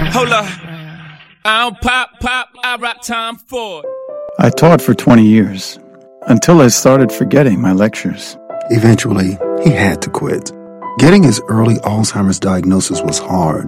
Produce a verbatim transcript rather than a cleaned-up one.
Hold up. I don't pop, pop, I rock Tom Ford. I taught for twenty years, until I started forgetting my lectures. Eventually, he had to quit. Getting his early Alzheimer's diagnosis was hard.